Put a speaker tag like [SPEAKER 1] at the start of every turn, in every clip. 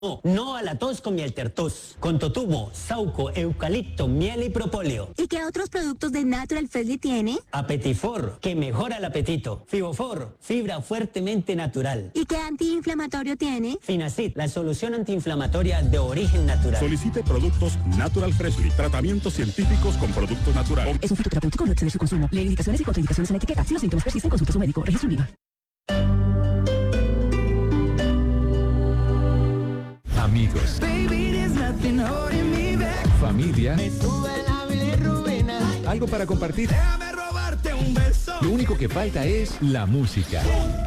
[SPEAKER 1] No, no a la tos con Mieltertos, con totumo, sauco, eucalipto, miel y propóleo.
[SPEAKER 2] ¿Y qué otros productos de Natural Freshly tiene?
[SPEAKER 1] Apetifor, que mejora el apetito. Fibofor, fibra fuertemente natural.
[SPEAKER 2] ¿Y qué antiinflamatorio tiene?
[SPEAKER 1] Finacid, la solución antiinflamatoria de origen natural.
[SPEAKER 3] Solicite productos Natural Freshly, tratamientos científicos con productos naturales.
[SPEAKER 4] Es un fitoterapéutico, no excede su consumo. Lee indicaciones y contraindicaciones en la etiqueta. Si los síntomas persisten, consulte a su médico. Registro Unida.
[SPEAKER 5] Amigos, familia, algo para compartir. Lo único que falta es la música.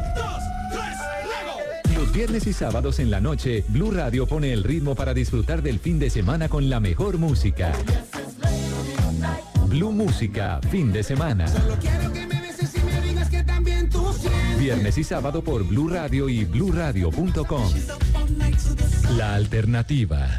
[SPEAKER 5] Los viernes y sábados en la noche, Blue Radio pone el ritmo para disfrutar del fin de semana con la mejor música. Blue Música, fin de semana. Viernes y sábado por Blue Radio y bluradio.com. La alternativa.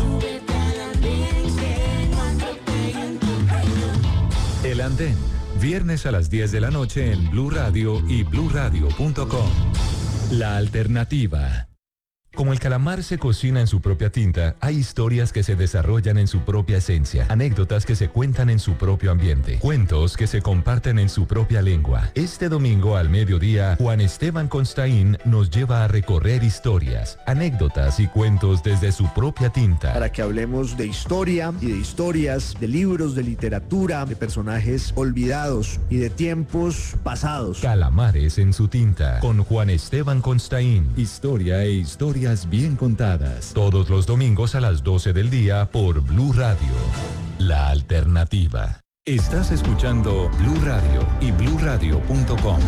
[SPEAKER 5] El Andén, viernes a las 10 de la noche en Blue Radio y bluradio.com. La alternativa. Como el calamar se cocina en su propia tinta, hay historias que se desarrollan en su propia esencia, anécdotas que se cuentan en su propio ambiente, cuentos que se comparten en su propia lengua. Este domingo al mediodía, Juan Esteban Constaín nos lleva a recorrer historias, anécdotas y cuentos desde su propia tinta.
[SPEAKER 6] Para que hablemos de historia y de historias, de libros, de literatura, de personajes olvidados y de tiempos pasados.
[SPEAKER 5] Calamares en su tinta, con Juan Esteban Constaín. Historia e historias bien contadas. Todos los domingos a las 12 del día por Blue Radio. La alternativa. Estás escuchando Blue Radio y bluradio.com.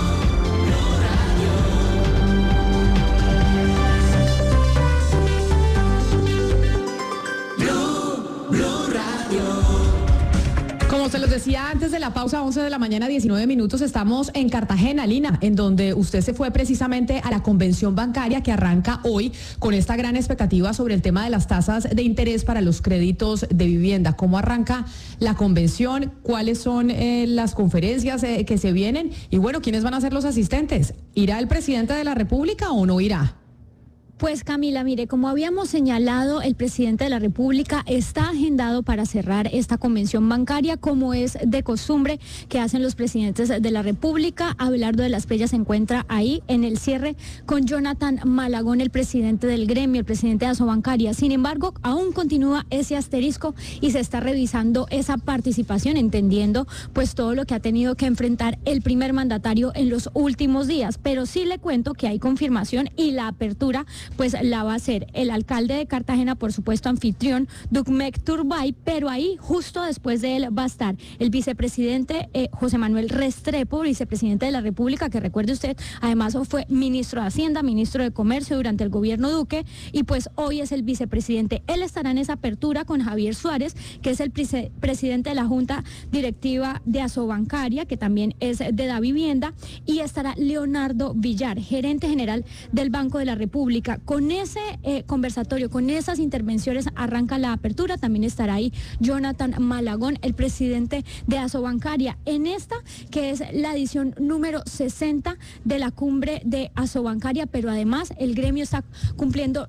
[SPEAKER 7] Como se los decía antes de la pausa, 11 de la mañana, 19 minutos, estamos en Cartagena, Lina, en donde usted se fue precisamente a la convención bancaria que arranca hoy con esta gran expectativa sobre el tema de las tasas de interés para los créditos de vivienda. ¿Cómo arranca la convención? ¿Cuáles son las conferencias que se vienen? Y bueno, ¿quiénes van a ser los asistentes? ¿Irá el presidente de la República o no irá?
[SPEAKER 8] Pues Camila, mire, como habíamos señalado, el presidente de la República está agendado para cerrar esta convención bancaria, como es de costumbre que hacen los presidentes de la República. Abelardo de la Espriella se encuentra ahí en el cierre con Jonathan Malagón, el presidente del gremio, el presidente de Asobancaria. Sin embargo, aún continúa ese asterisco y se está revisando esa participación, entendiendo pues todo lo que ha tenido que enfrentar el primer mandatario en los últimos días. Pero sí le cuento que hay confirmación y la apertura pues la va a hacer el alcalde de Cartagena, por supuesto anfitrión, Ducmec Turbay, pero ahí justo después de él va a estar el vicepresidente José Manuel Restrepo, vicepresidente de la República, que recuerde usted, además fue ministro de Hacienda, ministro de Comercio durante el gobierno Duque, y pues hoy es el vicepresidente. Él estará en esa apertura con Javier Suárez, que es el presidente de la Junta Directiva de Asobancaria, que también es de Da Vivienda, y estará Leonardo Villar, gerente general del Banco de la República. Con ese conversatorio, con esas intervenciones arranca la apertura. También estará ahí Jonathan Malagón, el presidente de Asobancaria, en esta que es la edición número 60 de la cumbre de Asobancaria, pero además el gremio está cumpliendo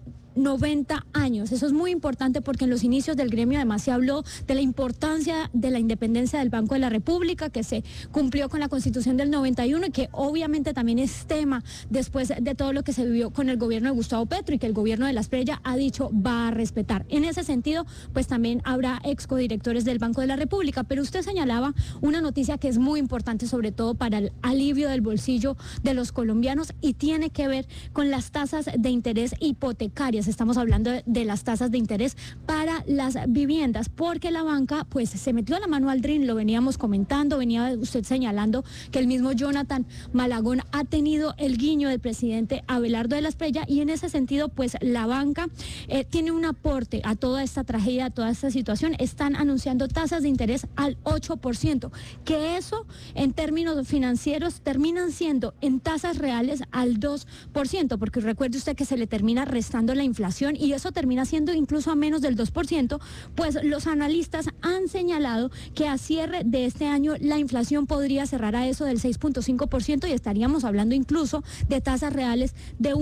[SPEAKER 8] 90 años. Eso es muy importante porque en los inicios del gremio además se habló de la importancia de la independencia del Banco de la República, que se cumplió con la Constitución del 91 y que obviamente también es tema después de todo lo que se vivió con el gobierno de Gustavo Petro y que el gobierno de la Espriella ha dicho va a respetar. En ese sentido, pues también habrá excodirectores del Banco de la República, pero usted señalaba una noticia que es muy importante, sobre todo para el alivio del bolsillo de los colombianos, y tiene que ver con las tasas de interés hipotecarias. Estamos hablando de las tasas de interés para las viviendas, porque la banca pues se metió la mano al DRIN, lo veníamos comentando, venía usted señalando que el mismo Jonathan Malagón ha tenido el guiño del presidente Abelardo de la Espriella, y en ese sentido pues la banca tiene un aporte a toda esta tragedia, a toda esta situación. Están anunciando tasas de interés al 8%, que eso en términos financieros terminan siendo en tasas reales al 2%, porque recuerde usted que se le termina restando la inflación, y eso termina siendo incluso a menos del 2%, pues los analistas han señalado que a cierre de este año la inflación podría cerrar a eso del 6.5% y estaríamos hablando incluso de tasas reales de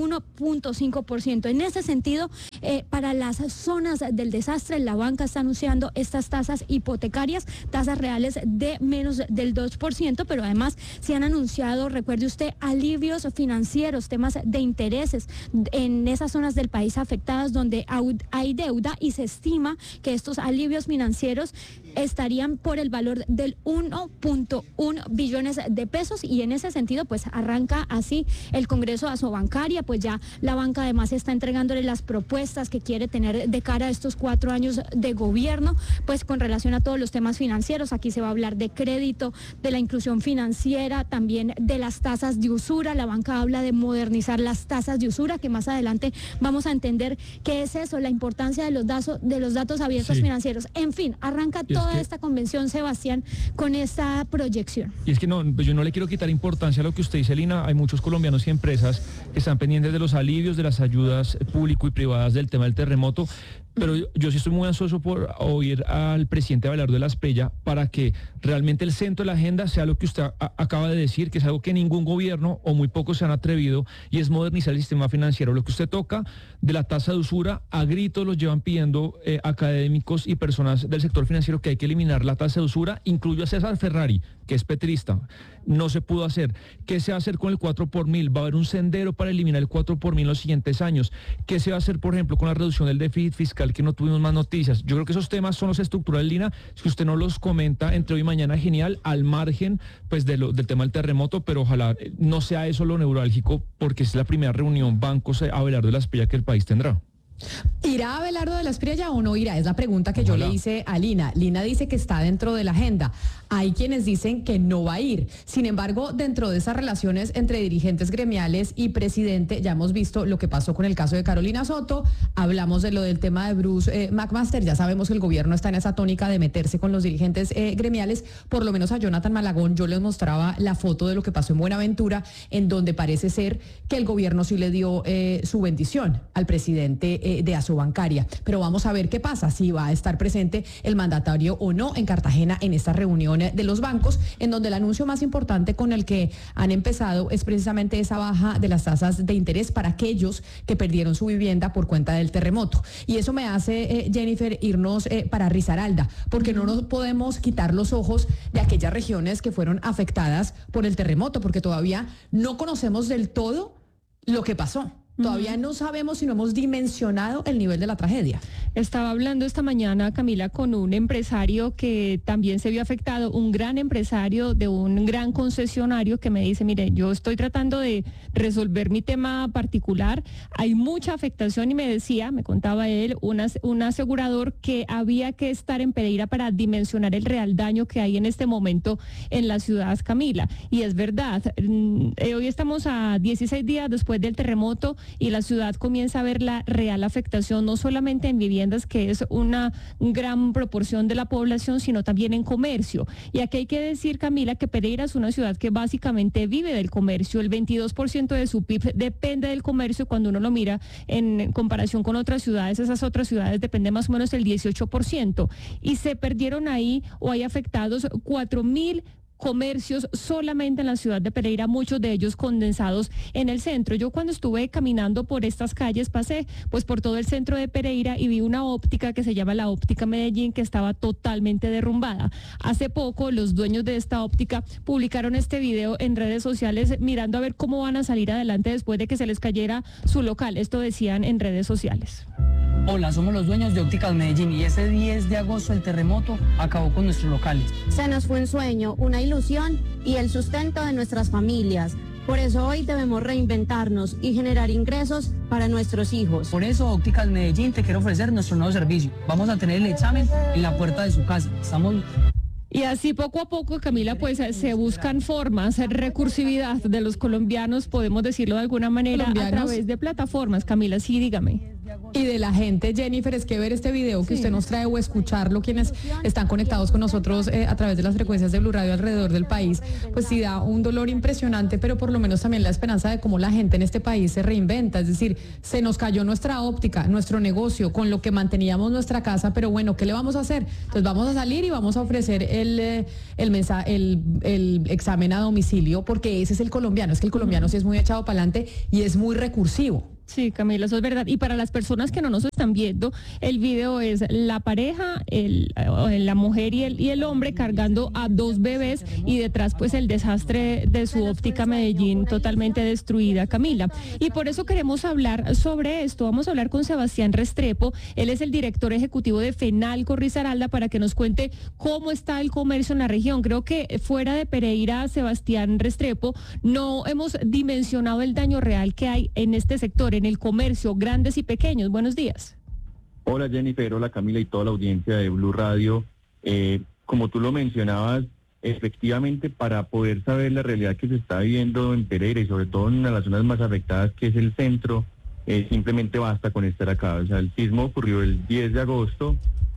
[SPEAKER 8] 1.5%. En ese sentido, para las zonas del desastre, la banca está anunciando estas tasas hipotecarias, tasas reales de menos del 2%, pero además se han anunciado, recuerde usted, alivios financieros, temas de intereses en esas zonas del país afectadas donde hay deuda, y se estima que estos alivios financieros estarían por el valor del 1.1 billones de pesos, y en ese sentido pues arranca así el Congreso de Asobancaria, pues ya la banca además está entregándole las propuestas que quiere tener de cara a estos 4 años de gobierno, pues con relación a todos los temas financieros. Aquí se va a hablar de crédito, de la inclusión financiera, también de las tasas de usura. La banca habla de modernizar las tasas de usura, que más adelante vamos a entender qué es eso, la importancia de los datos abiertos financieros. En fin, arranca toda esta convención, Sebastián, con esta proyección.
[SPEAKER 9] Y es que no, pues yo no le quiero quitar importancia a lo que usted dice, Lina. Hay muchos colombianos y empresas que están pendientes de los alivios, de las ayudas público y privadas del tema del terremoto. Pero yo sí estoy muy ansioso por oír al presidente Abelardo de la Espriella para que realmente el centro de la agenda sea lo que usted acaba de decir, que es algo que ningún gobierno o muy pocos se han atrevido, y es modernizar el sistema financiero. Lo que usted toca de la tasa de usura, a gritos los llevan pidiendo académicos y personas del sector financiero, que hay que eliminar la tasa de usura. Incluyo a César Ferrari, que es petrista. No se pudo hacer. ¿Qué se va a hacer con el 4 por mil? Va a haber un sendero para eliminar el 4 por mil en los siguientes años. ¿Qué se va a hacer, por ejemplo, con la reducción del déficit fiscal, que no tuvimos más noticias? Yo creo que esos temas son los estructurales, Lina. Si usted no los comenta entre hoy y mañana, genial, al margen pues del tema del terremoto, pero ojalá no sea eso lo neurálgico, porque es la primera reunión bancos Abelardo de la Espriella que el país tendrá.
[SPEAKER 7] ¿Irá Abelardo de la Espriella o no irá? Es la pregunta que yo le hice a Lina. Lina dice que está dentro de la agenda. Hay quienes dicen que no va a ir. Sin embargo, dentro de esas relaciones entre dirigentes gremiales y presidente, ya hemos visto lo que pasó con el caso de Carolina Soto. Hablamos de lo del tema de Bruce McMaster. Ya sabemos que el gobierno está en esa tónica de meterse con los dirigentes gremiales. Por lo menos a Jonathan Malagón yo les mostraba la foto de lo que pasó en Buenaventura, en donde parece ser que el gobierno sí le dio su bendición al presidente de Asobancaria. Pero vamos a ver qué pasa, si va a estar presente el mandatario o no en Cartagena en esta reunión de los bancos, en donde el anuncio más importante con el que han empezado es precisamente esa baja de las tasas de interés para aquellos que perdieron su vivienda por cuenta del terremoto. Y eso me hace, Jennifer, irnos para Risaralda, porque no nos podemos quitar los ojos de aquellas regiones que fueron afectadas por el terremoto, porque todavía no conocemos del todo lo que pasó. Todavía no sabemos si no hemos dimensionado el nivel de la tragedia.
[SPEAKER 10] Estaba hablando esta mañana, Camila, con un empresario que también se vio afectado, un gran empresario de un gran concesionario, que me dice, mire, yo estoy tratando de resolver mi tema particular, hay mucha afectación, y me decía, me contaba él, un asegurador, que había que estar en Pereira para dimensionar el real daño que hay en este momento en la ciudad, Camila. Y es verdad, hoy estamos a 16 días después del terremoto, y la ciudad comienza a ver la real afectación, no solamente en viviendas, que es una gran proporción de la población, sino también en comercio. Y aquí hay que decir, Camila, que Pereira es una ciudad que básicamente vive del comercio. El 22% de su PIB depende del comercio. Cuando uno lo mira en comparación con otras ciudades, esas otras ciudades dependen más o menos del 18%. Y se perdieron ahí, o hay afectados 4.000 comercios solamente en la ciudad de Pereira, muchos de ellos condensados en el centro. Yo cuando estuve caminando por estas calles pasé pues por todo el centro de Pereira y vi una óptica que se llama la Óptica Medellín, que estaba totalmente derrumbada. Hace poco los dueños de esta óptica publicaron este video en redes sociales mirando a ver cómo van a salir adelante después de que se les cayera su local. Esto decían en redes sociales.
[SPEAKER 11] Hola, somos los dueños de Ópticas Medellín, y ese 10 de agosto el terremoto acabó con nuestros locales.
[SPEAKER 12] Se nos fue un sueño, una ilusión y el sustento de nuestras familias. Por eso hoy debemos reinventarnos y generar ingresos para nuestros hijos.
[SPEAKER 11] Por eso Ópticas Medellín te quiere ofrecer nuestro nuevo servicio. Vamos a tener el examen en la puerta de su casa.
[SPEAKER 10] Y así poco a poco, Camila, pues se buscan formas, recursividad de los colombianos, podemos decirlo de alguna manera, a través de plataformas. Camila, sí, dígame.
[SPEAKER 7] Y de la gente, Jennifer, es que ver este video que usted nos trae o escucharlo, quienes están conectados con nosotros a través de las frecuencias de Blue Radio alrededor del país, pues sí da un dolor impresionante, pero por lo menos también la esperanza de cómo la gente en este país se reinventa. Es decir, se nos cayó nuestra óptica, nuestro negocio, con lo que manteníamos nuestra casa, pero bueno, ¿qué le vamos a hacer? Entonces vamos a salir y vamos a ofrecer el examen a domicilio, porque ese es el colombiano. Es que el colombiano sí es muy echado para adelante y es muy recursivo.
[SPEAKER 10] Sí, Camila, eso es verdad. Y para las personas que no nos están viendo, el video es la pareja, la mujer y el hombre cargando a 2 bebés y detrás pues el desastre de su óptica Medellín totalmente destruida, Camila. Y por eso queremos hablar sobre esto. Vamos a hablar con Sebastián Restrepo. Él es el director ejecutivo de Fenalco Risaralda para que nos cuente cómo está el comercio en la región. Creo que fuera de Pereira, Sebastián Restrepo, no hemos dimensionado el daño real que hay en este sector, en el comercio, grandes y pequeños. Buenos días.
[SPEAKER 13] Hola Jennifer, hola Camila y toda la audiencia de Blue Radio. Como tú lo mencionabas, efectivamente para poder saber la realidad que se está viviendo en Pereira y sobre todo en una de las zonas más afectadas que es el centro, simplemente basta con estar acá. O sea, el sismo ocurrió el 10 de agosto,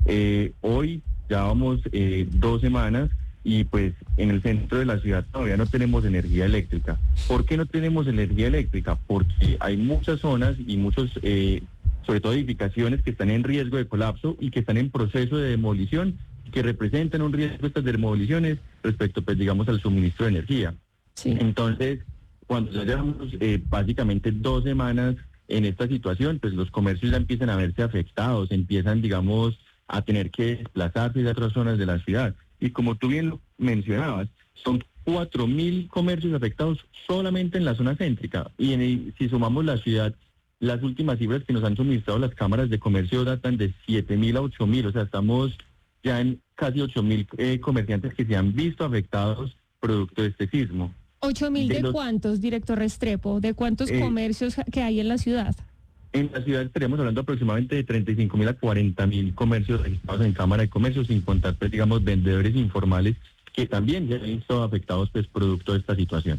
[SPEAKER 13] hoy ya vamos 2 semanas y pues en el centro de la ciudad todavía no tenemos energía eléctrica. ¿Por qué no tenemos energía eléctrica? Porque hay muchas zonas y muchos, sobre todo edificaciones que están en riesgo de colapso y que están en proceso de demolición, que representan un riesgo estas demoliciones respecto, pues digamos, al suministro de energía. Sí. Entonces, cuando ya llevamos básicamente 2 semanas en esta situación, pues los comercios ya empiezan a verse afectados, empiezan, digamos, a tener que desplazarse a otras zonas de la ciudad. Y como tú bien lo mencionabas, son 4.000 comercios afectados solamente en la zona céntrica. Y si sumamos la ciudad, las últimas cifras que nos han suministrado las cámaras de comercio datan de 7.000 a 8.000. O sea, estamos ya en casi 8.000 comerciantes que se han visto afectados producto de este sismo.
[SPEAKER 10] ¿8.000 de cuántos, director Restrepo? ¿De cuántos comercios que hay en la ciudad?
[SPEAKER 13] En la ciudad estaríamos hablando aproximadamente de 35.000 a 40.000 comercios registrados en Cámara de Comercio, sin contar, pues, digamos, vendedores informales que también ya han visto afectados, pues, producto de esta situación.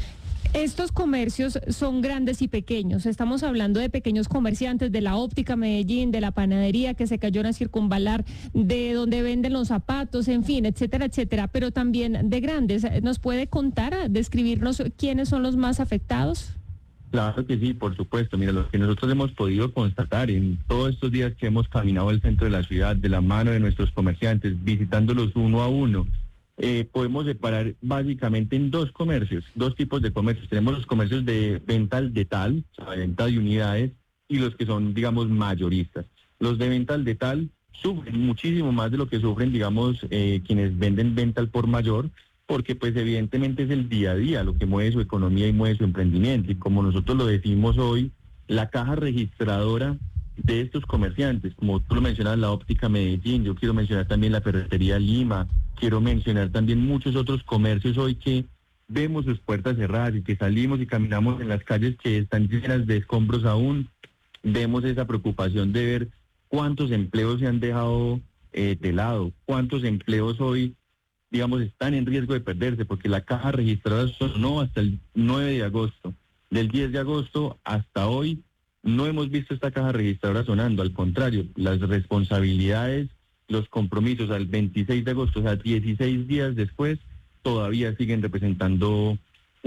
[SPEAKER 10] Estos comercios son grandes y pequeños. Estamos hablando de pequeños comerciantes, de la óptica Medellín, de la panadería que se cayó en la Circunvalar, de donde venden los zapatos, en fin, etcétera, etcétera, pero también de grandes. ¿Nos puede contar, describirnos quiénes son los más afectados?
[SPEAKER 13] Claro que sí, por supuesto. Mira, lo que nosotros hemos podido constatar en todos estos días que hemos caminado el centro de la ciudad de la mano de nuestros comerciantes, visitándolos uno a uno, podemos separar básicamente en 2 comercios, 2 tipos de comercios. Tenemos los comercios de venta al detal, o sea, venta de unidades, y los que son, digamos, mayoristas. Los de venta al detal sufren muchísimo más de lo que sufren, digamos, quienes venden venta al por mayor, porque pues evidentemente es el día a día lo que mueve su economía y mueve su emprendimiento. Y como nosotros lo decimos hoy, la caja registradora de estos comerciantes, como tú lo mencionas, la óptica Medellín, yo quiero mencionar también la ferretería Lima, quiero mencionar también muchos otros comercios hoy que vemos sus puertas cerradas y que salimos y caminamos en las calles que están llenas de escombros aún, vemos esa preocupación de ver cuántos empleos se han dejado de lado, cuántos empleos hoy, digamos, están en riesgo de perderse, porque la caja registrada sonó hasta el 9 de agosto. Del 10 de agosto hasta hoy no hemos visto esta caja registradora sonando, al contrario, las responsabilidades, los compromisos al 26 de agosto, o sea, 16 días después, todavía siguen representando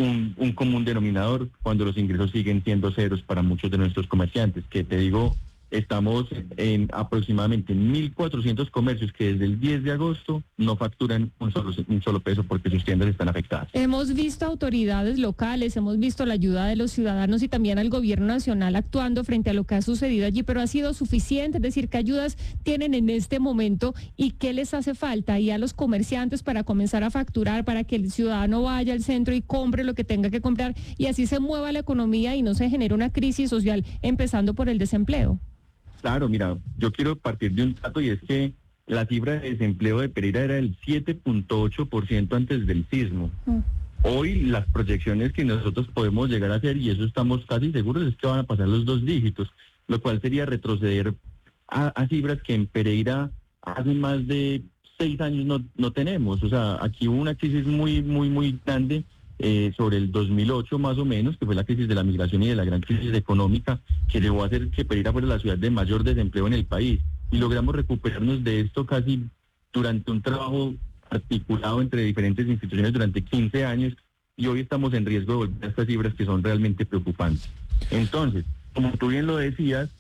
[SPEAKER 13] un común denominador cuando los ingresos siguen siendo ceros para muchos de nuestros comerciantes, que te digo, estamos en aproximadamente 1.400 comercios que desde el 10 de agosto no facturan un solo peso porque sus tiendas están afectadas.
[SPEAKER 10] Hemos visto autoridades locales, hemos visto la ayuda de los ciudadanos y también al gobierno nacional actuando frente a lo que ha sucedido allí, pero ha sido suficiente. Es decir, ¿qué ayudas tienen en este momento y qué les hace falta? Y a los comerciantes para comenzar a facturar, para que el ciudadano vaya al centro y compre lo que tenga que comprar y así se mueva la economía y no se genere una crisis social, empezando por el desempleo.
[SPEAKER 13] Claro, mira, yo quiero partir de un dato y es que la cifra de desempleo de Pereira era del 7.8% antes del sismo. Hoy las proyecciones que nosotros podemos llegar a hacer, y eso estamos casi seguros, es que van a pasar los 2 dígitos, lo cual sería retroceder a cifras que en Pereira hace más de 6 años no tenemos. O sea, aquí hubo una crisis muy grande sobre el 2008 más o menos, que fue la crisis de la migración y de la gran crisis económica, que llevó a hacer que Pereira fuera la ciudad de mayor desempleo en el país. Y logramos recuperarnos de esto casi durante un trabajo articulado entre diferentes instituciones durante 15 años, y hoy estamos en riesgo de volver a estas cifras que son realmente preocupantes. Entonces, como tú bien lo decías,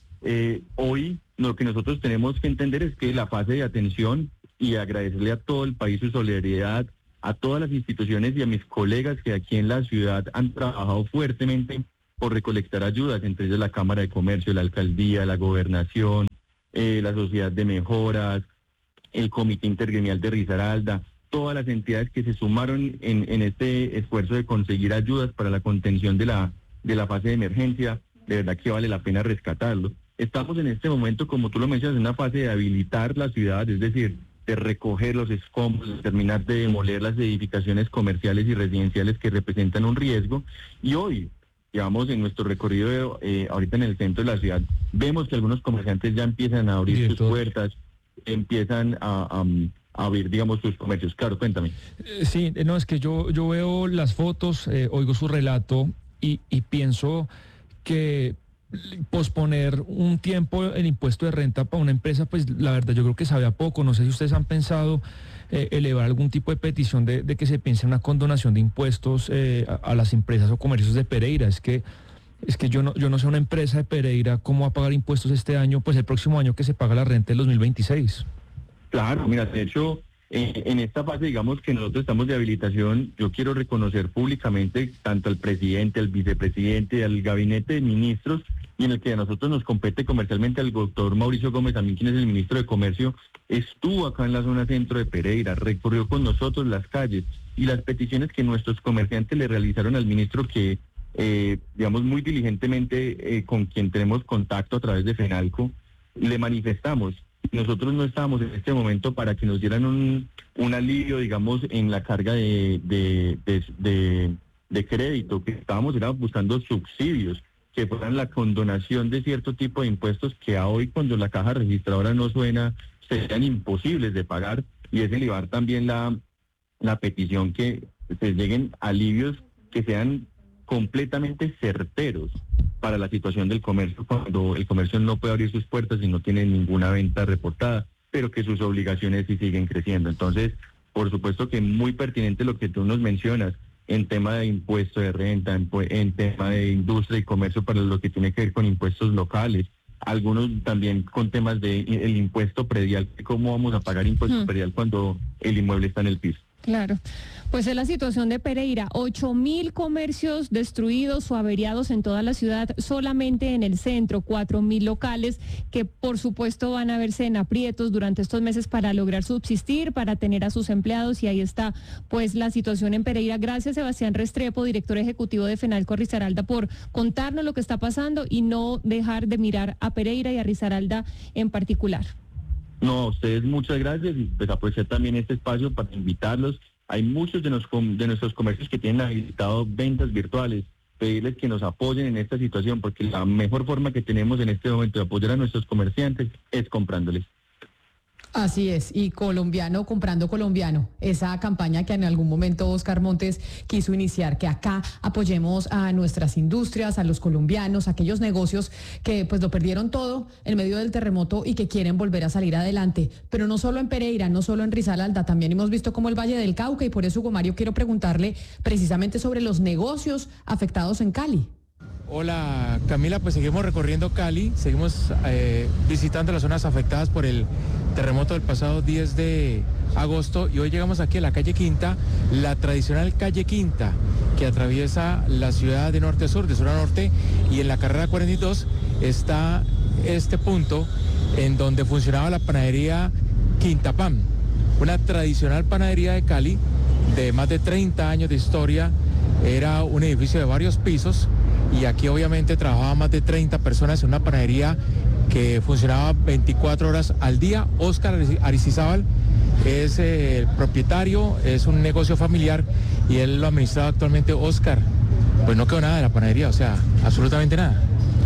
[SPEAKER 13] hoy lo que nosotros tenemos que entender es que la fase de atención, y agradecerle a todo el país su solidaridad, a todas las instituciones y a mis colegas que aquí en la ciudad han trabajado fuertemente por recolectar ayudas, entre ellas la Cámara de Comercio, la Alcaldía, la Gobernación, la Sociedad de Mejoras, el Comité Intergremial de Risaralda, todas las entidades que se sumaron en este esfuerzo de conseguir ayudas para la contención de la fase de emergencia. De verdad que vale la pena rescatarlo. Estamos en este momento, como tú lo mencionas, en una fase de habilitar la ciudad, es decir, de recoger los escombros, de terminar de demoler las edificaciones comerciales y residenciales que representan un riesgo. Y hoy, digamos, en nuestro recorrido ahorita en el centro de la ciudad, vemos que algunos comerciantes ya empiezan a abrir sus puertas, empiezan a abrir, digamos, sus comercios. Claro, cuéntame.
[SPEAKER 9] Sí, no, es que yo veo las fotos, oigo su relato y pienso que posponer un tiempo el impuesto de renta para una empresa, pues la verdad yo creo que sabe a poco. No sé si ustedes han pensado elevar algún tipo de petición de que se piense en una condonación de impuestos a las empresas o comercios de Pereira. Es que yo no sé una empresa de Pereira cómo va a pagar impuestos este año, pues el próximo año que se paga la renta del 2026.
[SPEAKER 13] Claro, mira, de hecho, en esta fase, digamos que nosotros estamos de habilitación, yo quiero reconocer públicamente tanto al presidente, al vicepresidente, al gabinete de ministros, y en el que a nosotros nos compete comercialmente al doctor Mauricio Gómez, también quien es el ministro de Comercio, estuvo acá en la zona centro de Pereira, recorrió con nosotros las calles, y las peticiones que nuestros comerciantes le realizaron al ministro, que digamos muy diligentemente con quien tenemos contacto a través de FENALCO, le manifestamos. Nosotros no estábamos en este momento para que nos dieran un alivio, digamos, en la carga de crédito, que estábamos buscando subsidios, que fueran la condonación de cierto tipo de impuestos que a hoy, cuando la caja registradora no suena, serían imposibles de pagar, y es elevar también la petición que se lleguen alivios que sean completamente certeros para la situación del comercio, cuando el comercio no puede abrir sus puertas y no tiene ninguna venta reportada, pero que sus obligaciones sí siguen creciendo. Entonces, por supuesto que muy pertinente lo que tú nos mencionas en tema de impuesto de renta, en tema de industria y comercio para lo que tiene que ver con impuestos locales, algunos también con temas de el impuesto predial, cómo vamos a pagar impuesto predial cuando el inmueble está en el piso.
[SPEAKER 10] Claro, pues es la situación de Pereira, 8.000 comercios destruidos o averiados en toda la ciudad, solamente en el centro, 4.000 locales que por supuesto van a verse en aprietos durante estos meses para lograr subsistir, para tener a sus empleados, y ahí está pues la situación en Pereira. Gracias, Sebastián Restrepo, director ejecutivo de FENALCO Risaralda, por contarnos lo que está pasando y no dejar de mirar a Pereira y a Risaralda en particular.
[SPEAKER 13] No, a ustedes muchas gracias, y pues aprovechar también este espacio para invitarlos. Hay muchos de nuestros comercios que tienen habilitado ventas virtuales, pedirles que nos apoyen en esta situación, porque la mejor forma que tenemos en este momento de apoyar a nuestros comerciantes es comprándoles.
[SPEAKER 7] Así es, y colombiano comprando colombiano, esa campaña que en algún momento Oscar Montes quiso iniciar, que acá apoyemos a nuestras industrias, a los colombianos, a aquellos negocios que pues lo perdieron todo en medio del terremoto y que quieren volver a salir adelante, pero no solo en Pereira, no solo en Risaralda, también hemos visto como el Valle del Cauca, y por eso, Hugo Mario, quiero preguntarle precisamente sobre los negocios afectados en Cali.
[SPEAKER 14] Hola Camila, pues seguimos recorriendo Cali, seguimos visitando las zonas afectadas por el terremoto del pasado 10 de agosto, y hoy llegamos aquí a la calle Quinta, la tradicional calle Quinta, que atraviesa la ciudad de norte a sur, de sur a norte, y en la carrera 42 está este punto en donde funcionaba la panadería Quinta Pan, una tradicional panadería de Cali de más de 30 años de historia. Era un edificio de varios pisos, y aquí obviamente trabajaban más de 30 personas en una panadería que funcionaba 24 horas al día. Óscar Aristizábal es el propietario, es un negocio familiar y él lo administraba actualmente. Óscar, pues no quedó nada de la panadería, o sea, absolutamente nada.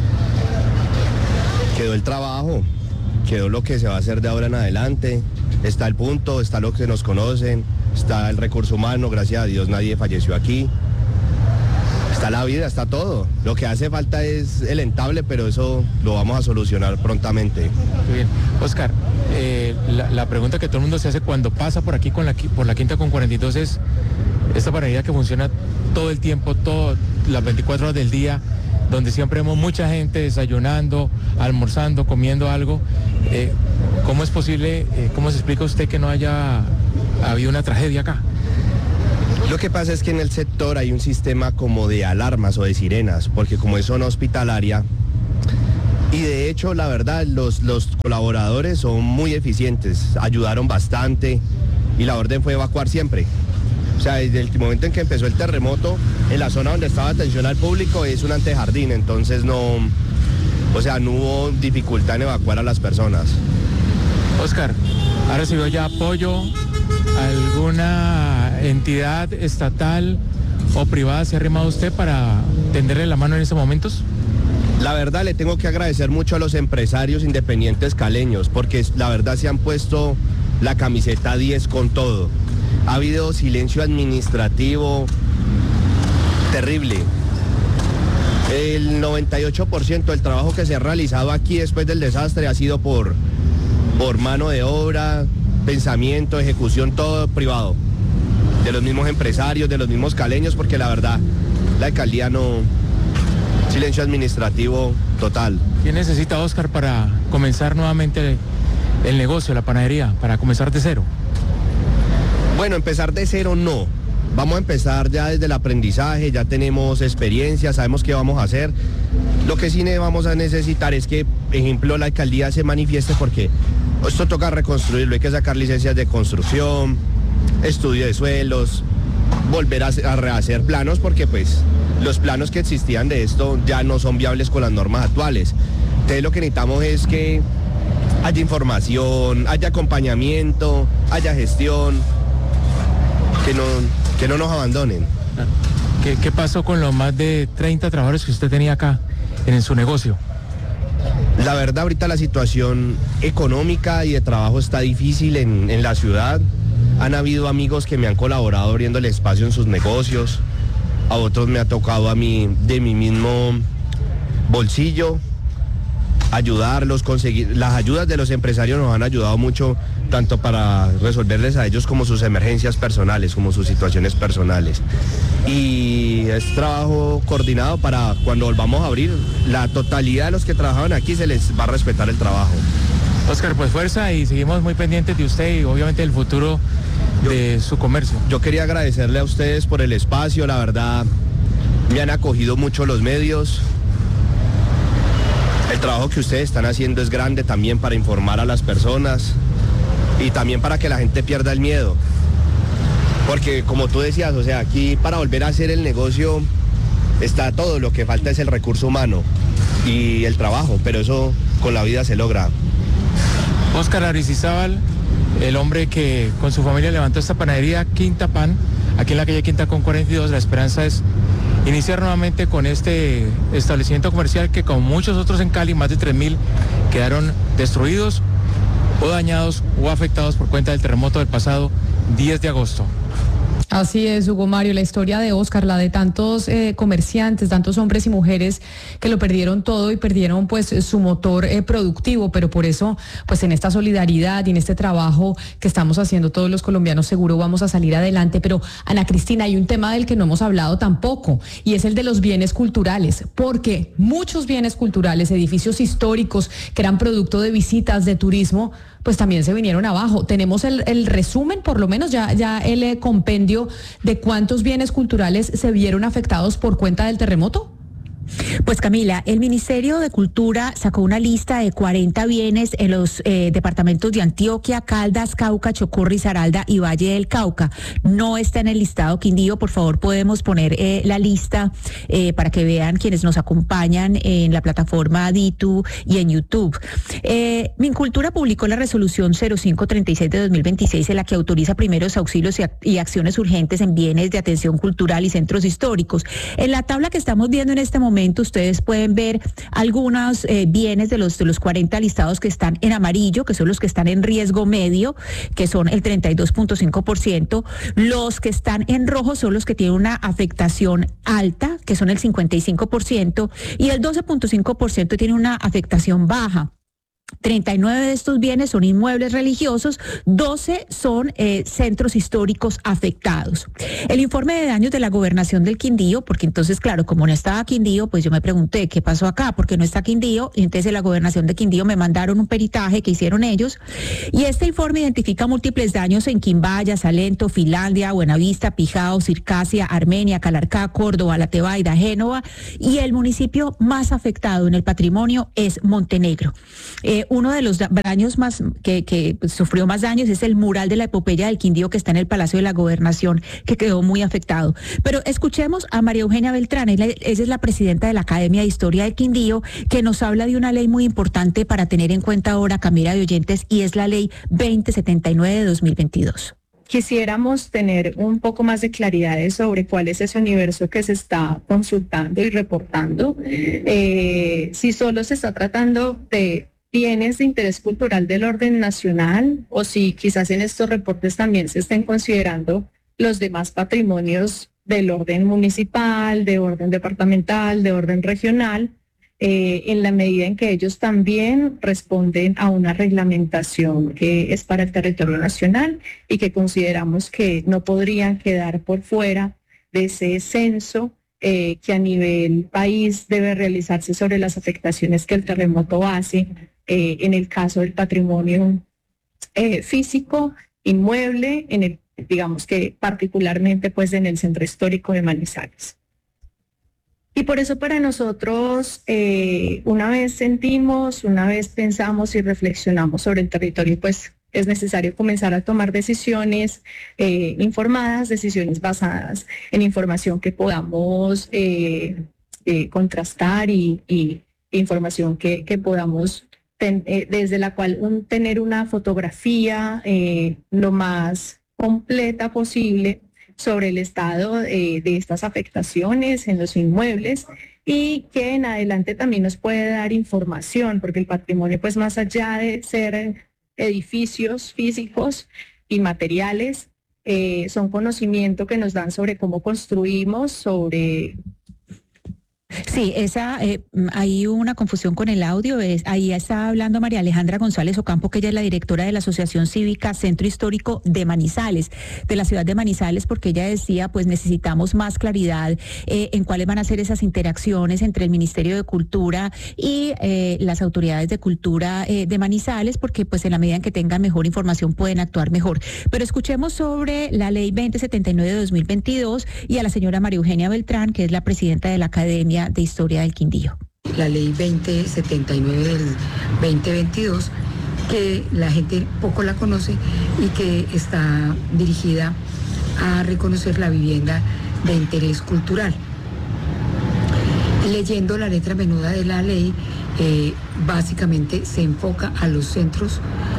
[SPEAKER 15] Quedó el trabajo, quedó lo que se va a hacer de ahora en adelante, está el punto, está lo que nos conocen, está el recurso humano, gracias a Dios nadie falleció aquí. Está la vida, está todo. Lo que hace falta es el entable, pero eso lo vamos a solucionar prontamente.
[SPEAKER 14] Muy bien. Oscar, la pregunta que todo el mundo se hace cuando pasa por aquí por la Quinta con 42 es, esta panadería que funciona todo el tiempo, las 24 horas del día, donde siempre vemos mucha gente desayunando, almorzando, comiendo algo. ¿Cómo es posible, cómo se explica usted que no haya habido una tragedia acá?
[SPEAKER 15] Lo que pasa es que en el sector hay un sistema como de alarmas o de sirenas, porque como es zona hospitalaria, y de hecho la verdad los colaboradores son muy eficientes, ayudaron bastante y la orden fue evacuar siempre. O sea, desde el momento en que empezó el terremoto, en la zona donde estaba atención al público es un antejardín, entonces no hubo dificultad en evacuar a las personas.
[SPEAKER 14] Oscar, ¿ha recibido ya apoyo? ¿Alguna entidad estatal o privada se ha arrimado a usted para tenderle la mano en estos momentos?
[SPEAKER 15] La verdad le tengo que agradecer mucho a los empresarios independientes caleños, porque la verdad se han puesto la camiseta 10 con todo. Ha habido silencio administrativo terrible. El 98% del trabajo que se ha realizado aquí después del desastre ha sido por mano de obra, pensamiento, ejecución, todo privado. De los mismos empresarios, de los mismos caleños, porque la verdad, la alcaldía no... Silencio administrativo total.
[SPEAKER 14] ¿Qué necesita Oscar para comenzar nuevamente el negocio, la panadería, para comenzar de cero?
[SPEAKER 15] Bueno, empezar de cero no. Vamos a empezar ya desde el aprendizaje, ya tenemos experiencia, sabemos qué vamos a hacer. Lo que sí vamos a necesitar es que, por ejemplo, la alcaldía se manifieste, porque esto toca reconstruirlo, hay que sacar licencias de construcción, estudio de suelos, volver a rehacer planos, porque pues los planos que existían de esto ya no son viables con las normas actuales. Entonces lo que necesitamos es que haya información, haya acompañamiento, haya gestión, que no nos abandonen.
[SPEAKER 14] ¿Qué pasó con los más de 30 trabajadores que usted tenía acá en su negocio?
[SPEAKER 15] La verdad, ahorita la situación económica y de trabajo está difícil en la ciudad. Han habido amigos que me han colaborado abriendo el espacio en sus negocios. A otros me ha tocado a mí, de mi mismo bolsillo, ayudarlos, conseguir. Las ayudas de los empresarios nos han ayudado mucho, tanto para resolverles a ellos como sus emergencias personales, como sus situaciones personales. Y es trabajo coordinado para cuando volvamos a abrir, la totalidad de los que trabajaban aquí se les va a respetar el trabajo.
[SPEAKER 14] Oscar, pues fuerza, y seguimos muy pendientes de usted y obviamente del futuro de su comercio.
[SPEAKER 15] Yo quería agradecerle a ustedes por el espacio, la verdad me han acogido mucho los medios. El trabajo que ustedes están haciendo es grande también para informar a las personas y también para que la gente pierda el miedo. Porque como tú decías, o sea, aquí para volver a hacer el negocio está todo, lo que falta es el recurso humano y el trabajo, pero eso con la vida se logra.
[SPEAKER 14] Oscar Aristizábal, el hombre que con su familia levantó esta panadería Quinta Pan, aquí en la calle Quinta con 42, la esperanza es iniciar nuevamente con este establecimiento comercial que, como muchos otros en Cali, más de 3.000 quedaron destruidos o dañados o afectados por cuenta del terremoto del pasado 10 de agosto.
[SPEAKER 7] Así es, Hugo Mario, la historia de Oscar, la de tantos comerciantes, tantos hombres y mujeres que lo perdieron todo y perdieron pues su motor productivo, pero por eso pues en esta solidaridad y en este trabajo que estamos haciendo todos los colombianos seguro vamos a salir adelante. Pero Ana Cristina, hay un tema del que no hemos hablado tampoco y es el de los bienes culturales, porque muchos bienes culturales, edificios históricos que eran producto de visitas, de turismo, pues también se vinieron abajo. Tenemos el resumen, por lo menos ya el compendio de cuántos bienes culturales se vieron afectados por cuenta del terremoto.
[SPEAKER 16] Pues Camila, el Ministerio de Cultura sacó una lista de 40 bienes en los departamentos de Antioquia, Caldas, Cauca, Chocó, Risaralda y Valle del Cauca. No está en el listado Quindío, por favor podemos poner la lista para que vean quienes nos acompañan en la plataforma Ditu y en YouTube. Mincultura publicó la resolución 0536 de 2026 en la que autoriza primeros auxilios y acciones urgentes en bienes de atención cultural y centros históricos. En la tabla que estamos viendo en este momento departamento ustedes pueden ver algunos bienes de los 40 listados que están en amarillo, que son los que están en riesgo medio, que son el 32.5%. Los que están en rojo son los que tienen una afectación alta, que son el 55%, y el 12.5% tiene una afectación baja. 39 de estos bienes son inmuebles religiosos, 12 son centros históricos afectados. El informe de daños de la Gobernación del Quindío, porque entonces, claro, como no estaba Quindío, pues yo me pregunté qué pasó acá, porque no está Quindío, y entonces en la Gobernación de Quindío me mandaron un peritaje que hicieron ellos, y este informe identifica múltiples daños en Quimbaya, Salento, Finlandia, Buenavista, Pijao, Circasia, Armenia, Calarcá, Córdoba, La Tebaida, Génova, y el municipio más afectado en el patrimonio es Montenegro. Uno de los daños más que sufrió más daños es el mural de la epopeya del Quindío que está en el Palacio de la Gobernación, que quedó muy afectado. Pero escuchemos a María Eugenia Beltrán, ella es la presidenta de la Academia de Historia del Quindío, que nos habla de una ley muy importante para tener en cuenta ahora, Camila de oyentes, y es la ley 2079 de 2022.
[SPEAKER 17] Quisiéramos tener un poco más de claridad sobre cuál es ese universo que se está consultando y reportando. Si solo se está tratando de bienes de interés cultural del orden nacional, o si quizás en estos reportes también se estén considerando los demás patrimonios del orden municipal, de orden departamental, de orden regional, en la medida en que ellos también responden a una reglamentación que es para el territorio nacional y que consideramos que no podrían quedar por fuera de ese censo que a nivel país debe realizarse sobre las afectaciones que el terremoto hace en el caso del patrimonio físico, inmueble, digamos que particularmente pues en el centro histórico de Manizales. Y por eso para nosotros, una vez sentimos, una vez pensamos y reflexionamos sobre el territorio, pues es necesario comenzar a tomar decisiones informadas, decisiones basadas en información que podamos contrastar y información que podamos desde la cual tener una fotografía lo más completa posible sobre el estado de estas afectaciones en los inmuebles, y que en adelante también nos puede dar información, porque el patrimonio, pues más allá de ser edificios físicos y materiales, son conocimiento que nos dan sobre cómo construimos, sobre...
[SPEAKER 16] Sí, hay una confusión con el audio. Ahí está hablando María Alejandra González Ocampo, que ella es la directora de la Asociación Cívica Centro Histórico de Manizales, de la ciudad de Manizales, porque ella decía, pues necesitamos más claridad en cuáles van a ser esas interacciones entre el Ministerio de Cultura y las autoridades de cultura de Manizales, porque pues en la medida en que tengan mejor información pueden actuar mejor. Pero escuchemos sobre la ley 2079 de 2022 y a la señora María Eugenia Beltrán, que es la presidenta de la Academia de Historia del Quindío.
[SPEAKER 18] La ley 2079 del 2022, que la gente poco la conoce y que está dirigida a reconocer la vivienda de interés cultural. Leyendo la letra menuda de la ley, básicamente se enfoca a los centros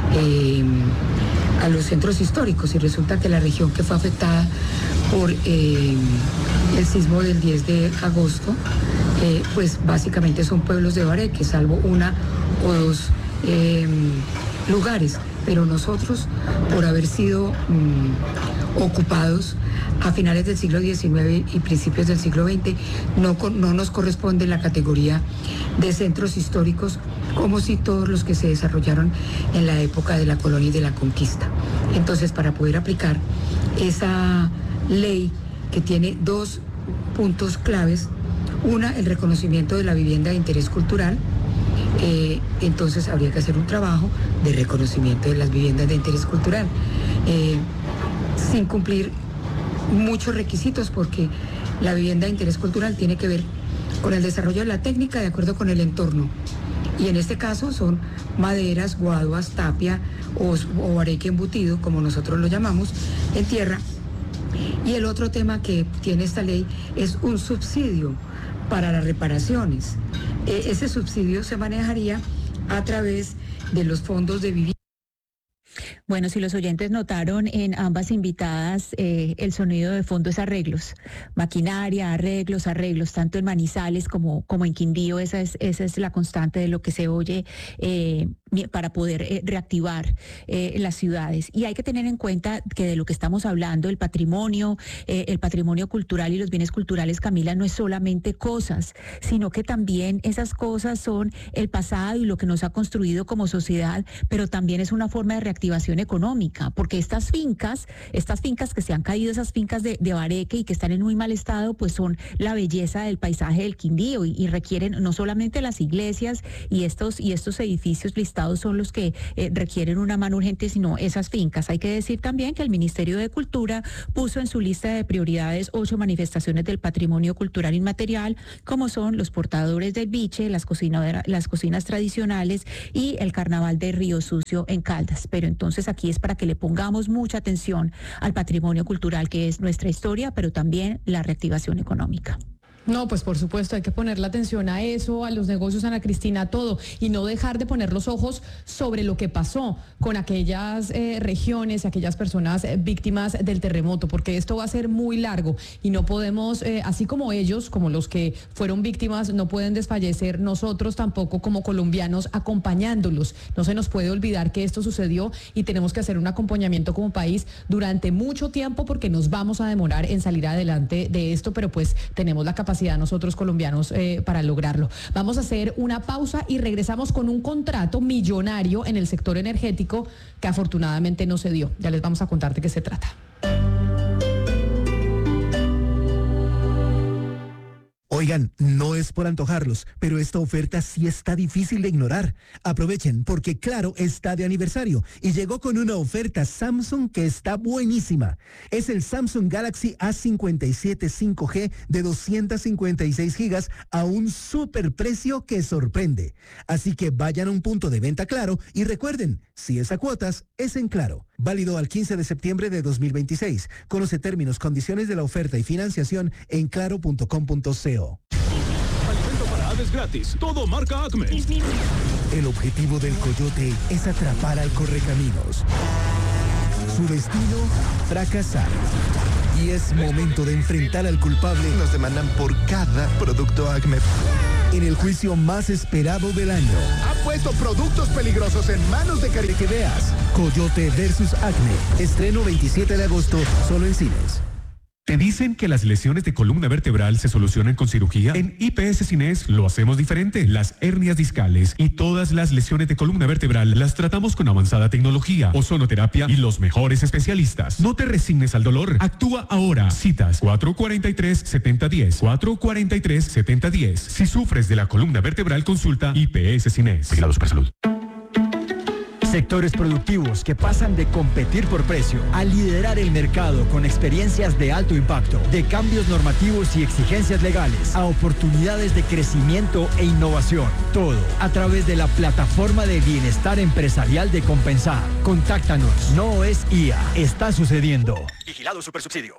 [SPEAKER 18] históricos, y resulta que la región que fue afectada por el sismo del 10 de agosto, pues básicamente son pueblos de Bareque, salvo una o dos lugares, pero nosotros, por haber sido ocupados a finales del siglo XIX y principios del siglo XX, no nos corresponde la categoría de centros históricos, como si todos los que se desarrollaron en la época de la colonia y de la conquista. Entonces, para poder aplicar esa ley, que tiene dos puntos claves: una, el reconocimiento de la vivienda de interés cultural, entonces habría que hacer un trabajo de reconocimiento de las viviendas de interés cultural, sin cumplir muchos requisitos, porque la vivienda de interés cultural tiene que ver con el desarrollo de la técnica de acuerdo con el entorno, y en este caso son maderas, guaduas, tapia o areque embutido, como nosotros lo llamamos, en tierra. Y el otro tema que tiene esta ley es un subsidio para las reparaciones. Ese subsidio se manejaría a través de los fondos de vivienda.
[SPEAKER 16] Bueno, si los oyentes notaron en ambas invitadas, el sonido de fondo es arreglos, maquinaria, arreglos, tanto en Manizales como en Quindío. Esa es la constante de lo que se oye para poder reactivar las ciudades. Y hay que tener en cuenta que de lo que estamos hablando, el patrimonio cultural y los bienes culturales, Camila, no es solamente cosas, sino que también esas cosas son el pasado y lo que nos ha construido como sociedad, pero también es una forma de reactivación económica, porque estas fincas que se han caído, esas fincas de Bareque y que están en muy mal estado, pues son la belleza del paisaje del Quindío y requieren no solamente las iglesias y estos edificios listados son los que requieren una mano urgente, sino esas fincas. Hay que decir también que el Ministerio de Cultura puso en su lista de prioridades 8 manifestaciones del patrimonio cultural inmaterial, como son los portadores del biche, las cocinas tradicionales y el carnaval de Río Sucio en Caldas. Pero entonces aquí es para que le pongamos mucha atención al patrimonio cultural, que es nuestra historia, pero también la reactivación económica.
[SPEAKER 7] No, pues por supuesto, hay que ponerle atención a eso, a los negocios, Ana Cristina, a todo, y no dejar de poner los ojos sobre lo que pasó con aquellas regiones, aquellas personas víctimas del terremoto, porque esto va a ser muy largo y no podemos, así como ellos, como los que fueron víctimas, no pueden desfallecer, nosotros tampoco como colombianos acompañándolos. No se nos puede olvidar que esto sucedió y tenemos que hacer un acompañamiento como país durante mucho tiempo, porque nos vamos a demorar en salir adelante de esto, pero pues tenemos la capacidad nosotros colombianos para lograrlo. Vamos a hacer una pausa y regresamos con un contrato millonario en el sector energético que afortunadamente no se dio. Ya les vamos a contar de qué se trata.
[SPEAKER 19] Oigan, no es por antojarlos, pero esta oferta sí está difícil de ignorar. Aprovechen porque Claro está de aniversario y llegó con una oferta Samsung que está buenísima. Es el Samsung Galaxy A57 5G de 256 gigas a un superprecio que sorprende. Así que vayan a un punto de venta Claro y recuerden, si es a cuotas, es en Claro. Válido al 15 de septiembre de 2026. Conoce términos, condiciones de la oferta y financiación en claro.com.co.
[SPEAKER 3] Alimento para aves gratis. Todo marca Acme.
[SPEAKER 19] El objetivo del coyote es atrapar al correcaminos. Su destino, fracasar. Y es momento de enfrentar al culpable.
[SPEAKER 20] Nos demandan por cada producto Acme.
[SPEAKER 19] En el juicio más esperado del año.
[SPEAKER 20] Ha puesto productos peligrosos en manos de
[SPEAKER 19] que veas. Coyote versus Acme. Estreno 27 de agosto, solo en cines.
[SPEAKER 21] ¿Te dicen que las lesiones de columna vertebral se solucionan con cirugía? En IPS Cines lo hacemos diferente. Las hernias discales y todas las lesiones de columna vertebral las tratamos con avanzada tecnología, ozonoterapia y los mejores especialistas. No te resignes al dolor. Actúa ahora. Citas 443-7010. 443-7010. Si sufres de la columna vertebral, consulta IPS Cines. Vigilado Supersalud.
[SPEAKER 22] Sectores productivos que pasan de competir por precio a liderar el mercado con experiencias de alto impacto, de cambios normativos y exigencias legales, a oportunidades de crecimiento e innovación. Todo a través de la plataforma de bienestar empresarial de Compensar. Contáctanos. No es IA. Está sucediendo.
[SPEAKER 23] Vigilado Supersubsidio.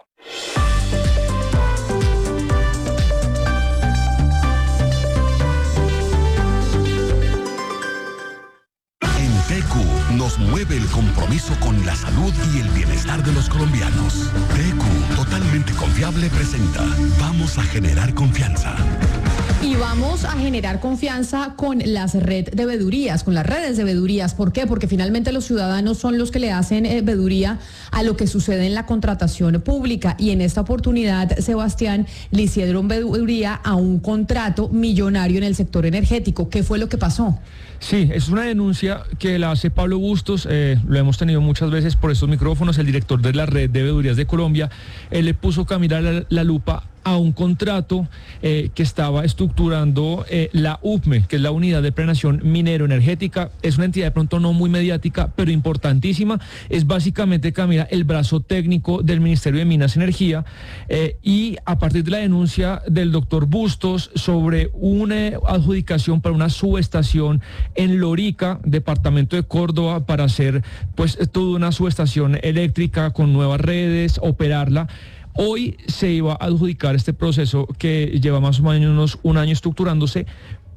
[SPEAKER 24] TQ nos mueve el compromiso con la salud y el bienestar de los colombianos. TQ, totalmente confiable, presenta Vamos a generar confianza.
[SPEAKER 7] Y vamos a generar confianza con las redes de veedurías. ¿Por qué? Porque finalmente los ciudadanos son los que le hacen veeduría a lo que sucede en la contratación pública. Y en esta oportunidad, Sebastián, le hicieron veeduría a un contrato millonario en el sector energético. ¿Qué fue lo que pasó?
[SPEAKER 9] Sí, es una denuncia que la hace Pablo Bustos, lo hemos tenido muchas veces por estos micrófonos, el director de la Red de Veedurías de Colombia. Él le puso Camila la lupa a un contrato que estaba estructurando la UPME, que es la Unidad de Planeación Minero Energética. Es una entidad de pronto no muy mediática, pero importantísima. Es básicamente, Camila, el brazo técnico del Ministerio de Minas y Energía, y a partir de la denuncia del doctor Bustos sobre una adjudicación para una subestación en Lorica, departamento de Córdoba, para hacer pues toda una subestación eléctrica con nuevas redes, operarla. Hoy se iba a adjudicar este proceso que lleva más o menos un año estructurándose,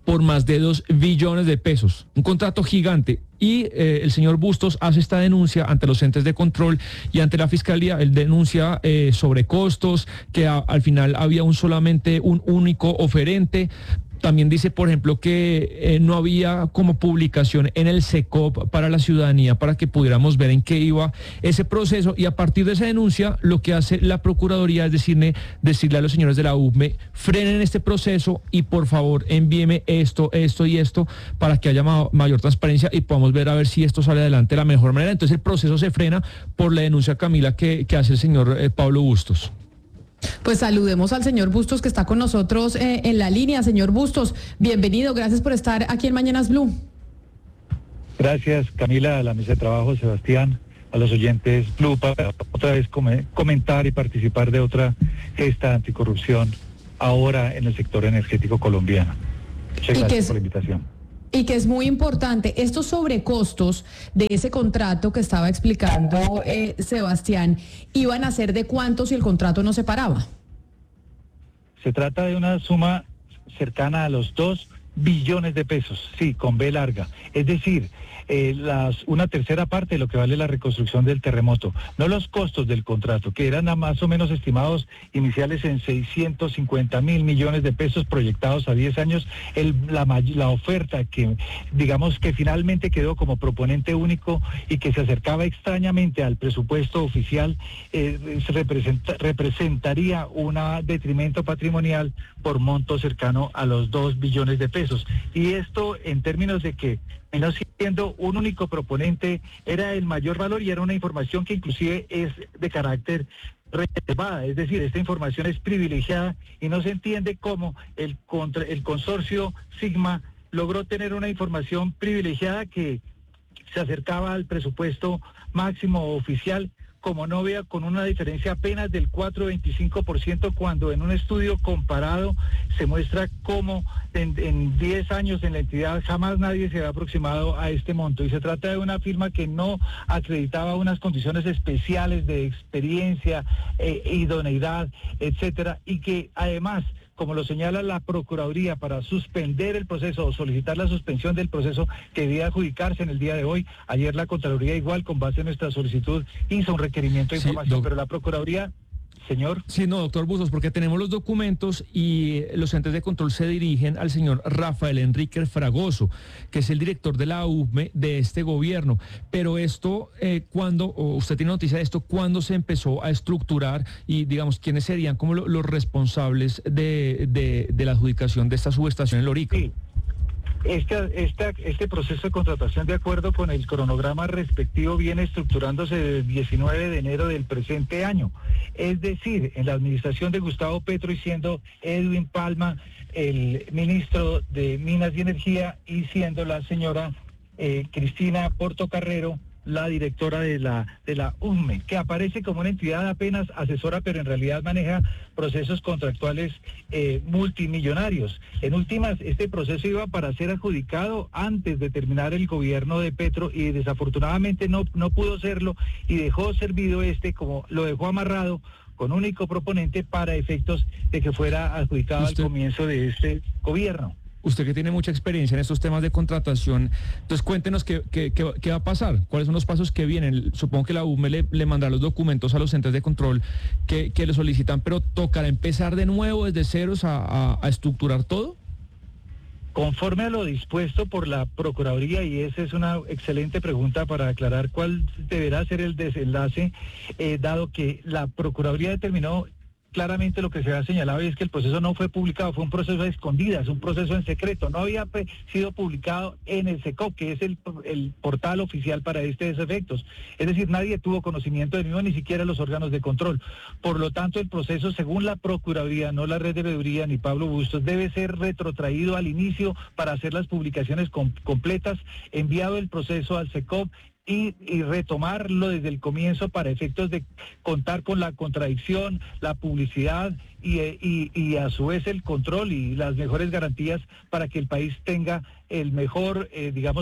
[SPEAKER 9] por más de 2 billones de pesos. Un contrato gigante. Y el señor Bustos hace esta denuncia ante los entes de control y ante la Fiscalía. Él denuncia sobre costos, que al final había solamente un único oferente. También dice, por ejemplo, que no había como publicación en el SECOP para la ciudadanía para que pudiéramos ver en qué iba ese proceso. Y a partir de esa denuncia, lo que hace la Procuraduría es decirle a los señores de la UME, frenen este proceso y por favor envíeme esto y esto para que haya mayor transparencia y podamos ver a ver si esto sale adelante de la mejor manera. Entonces el proceso se frena por la denuncia, Camila, que hace el señor Pablo Bustos.
[SPEAKER 7] Pues saludemos al señor Bustos que está con nosotros en la línea. Señor Bustos, bienvenido, gracias por estar aquí en Mañanas Blue.
[SPEAKER 1] Gracias, Camila, a la mesa de trabajo, Sebastián, a los oyentes Blue, para otra vez comentar y participar de otra gesta anticorrupción ahora en el sector energético colombiano. Muchas gracias por la invitación.
[SPEAKER 7] Y que es muy importante, estos sobrecostos de ese contrato que estaba explicando Sebastián, ¿iban a ser de cuánto si el contrato no se paraba?
[SPEAKER 1] Se trata de una suma cercana a los 2 billones de pesos, sí, con B larga. Es decir, una tercera parte de lo que vale la reconstrucción del terremoto, no los costos del contrato, que eran más o menos estimados iniciales en 650 mil millones de pesos proyectados a 10 años, la oferta que digamos que finalmente quedó como proponente único y que se acercaba extrañamente al presupuesto oficial, representaría un detrimento patrimonial por monto cercano a los 2 billones de pesos. Y esto en términos de que no siendo un único proponente era el mayor valor y era una información que inclusive es de carácter reservada, es decir, esta información es privilegiada y no se entiende cómo el consorcio Sigma logró tener una información privilegiada que se acercaba al presupuesto máximo oficial, como novia, con una diferencia apenas del 4,25%, cuando en un estudio comparado se muestra cómo en 10 años en la entidad jamás nadie se había aproximado a este monto. Y se trata de una firma que no acreditaba unas condiciones especiales de experiencia, idoneidad, etcétera, y que además, como lo señala la Procuraduría, para suspender el proceso o solicitar la suspensión del proceso que debía adjudicarse en el día de hoy, ayer la Contraloría igual, con base en nuestra solicitud, hizo un requerimiento de información, pero la Procuraduría... Señor.
[SPEAKER 9] Sí, no, doctor Bustos, porque tenemos los documentos y los entes de control se dirigen al señor Rafael Enrique Fragoso, que es el director de la UME de este gobierno. Pero esto, usted tiene noticia de esto, ¿cuándo se empezó a estructurar y, digamos, quiénes serían como los responsables de la adjudicación de esta subestación en Lorica?
[SPEAKER 1] Sí. Este proceso de contratación, de acuerdo con el cronograma respectivo, viene estructurándose desde el 19 de enero del presente año. Es decir, en la administración de Gustavo Petro y siendo Edwin Palma el ministro de Minas y Energía y siendo la señora Cristina Portocarrero la directora de la UME, que aparece como una entidad apenas asesora, pero en realidad maneja procesos contractuales multimillonarios. En últimas, este proceso iba para ser adjudicado antes de terminar el gobierno de Petro y desafortunadamente no pudo serlo y dejó servido como lo dejó amarrado con único proponente para efectos de que fuera adjudicado al comienzo de este gobierno.
[SPEAKER 9] Usted que tiene mucha experiencia en estos temas de contratación, entonces cuéntenos qué va a pasar, cuáles son los pasos que vienen. Supongo que la UME le mandará los documentos a los entes de control que le solicitan, pero ¿tocará empezar de nuevo desde ceros a estructurar todo?
[SPEAKER 1] Conforme a lo dispuesto por la Procuraduría, y esa es una excelente pregunta para aclarar cuál deberá ser el desenlace, dado que la Procuraduría determinó claramente lo que se ha señalado, y es que el proceso no fue publicado, fue un proceso a escondidas, un proceso en secreto, no había sido publicado en el SECOP, que es el portal oficial para estos efectos. Es decir, nadie tuvo conocimiento del mismo, ni siquiera los órganos de control. Por lo tanto, el proceso, según la Procuraduría, no la Red de Veeduría ni Pablo Bustos, debe ser retrotraído al inicio para hacer las publicaciones completas, enviado el proceso al SECOP, y retomarlo desde el comienzo para efectos de contar con la contradicción, la publicidad y a su vez el control y las mejores garantías para que el país tenga el mejor,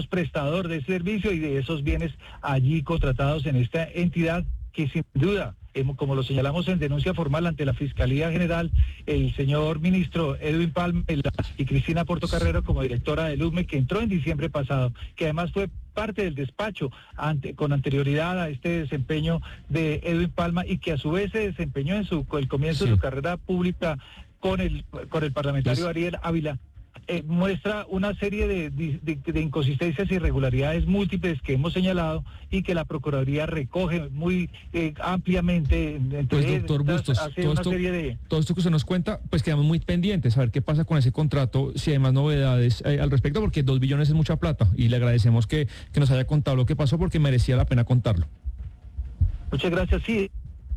[SPEAKER 1] prestador de servicio y de esos bienes allí contratados en esta entidad que sin duda como lo señalamos en denuncia formal ante la Fiscalía General, el señor ministro Edwin Palma y Cristina Portocarrero como directora del UCME, que entró en diciembre pasado, que además fue parte del despacho con anterioridad a este desempeño de Edwin Palma y que a su vez se desempeñó en el comienzo de su carrera pública con el parlamentario Ariel Ávila. Muestra una serie de inconsistencias y irregularidades múltiples que hemos señalado y que la Procuraduría recoge muy ampliamente.
[SPEAKER 9] Pues doctor Bustos, todo esto que usted nos cuenta, pues quedamos muy pendientes a ver qué pasa con ese contrato, si hay más novedades al respecto, porque 2 billones es mucha plata y le agradecemos que nos haya contado lo que pasó porque merecía la pena contarlo.
[SPEAKER 1] Muchas gracias, sí.